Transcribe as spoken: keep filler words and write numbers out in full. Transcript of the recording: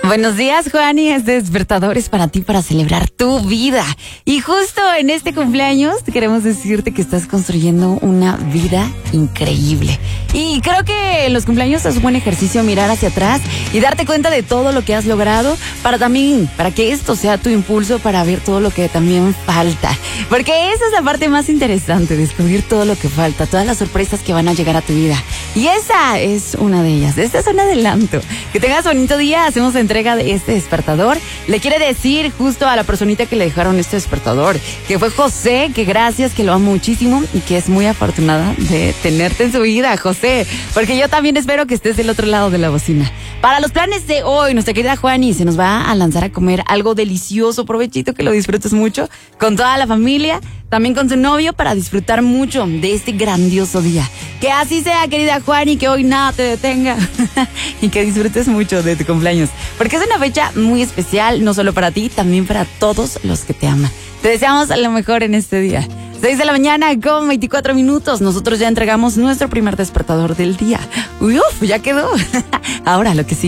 Buenos días, Juani. Este despertador es para ti, para celebrar tu vida. Y justo en este cumpleaños queremos decirte que estás construyendo una vida increíble. Y creo que en los cumpleaños es un buen ejercicio mirar hacia atrás y darte cuenta de todo lo que has logrado para también, para que esto sea tu impulso para ver todo lo que también falta. Porque esa es la parte más interesante, descubrir todo lo que falta, todas las sorpresas que van a llegar a tu vida. Y esa es una de ellas. Este es un adelanto. Que tengas bonito día. Hacemos entrega de este despertador. Le quiere decir justo a la personita que le dejaron este despertador, que fue José, que gracias, que lo amo muchísimo y que es muy afortunada de tenerte en su vida, José, porque yo también espero que estés del otro lado de la bocina. Para los planes de hoy, nuestra querida Juani se nos va a lanzar a comer algo delicioso, provechito, que lo disfrutes mucho, con toda la familia, también con su novio, para disfrutar mucho de este grandioso día. Que así sea, querida Juani, que hoy nada te detenga y que disfrutes mucho de tu cumpleaños, porque es una fecha muy especial, no solo para ti, también para todos los que te aman. Te deseamos lo mejor en este día. seis de la mañana con veinticuatro minutos. Nosotros ya entregamos nuestro primer despertador del día. Uy, uf, ya quedó. Ahora lo que sí.